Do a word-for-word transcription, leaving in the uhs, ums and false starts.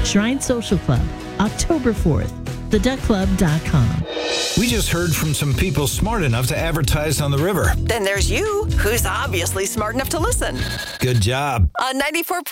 Shrine Social Club, October fourth. the duck club dot com. We just heard from some people smart enough to advertise on the river. Then there's you, who's obviously smart enough to listen. Good job. On ninety-four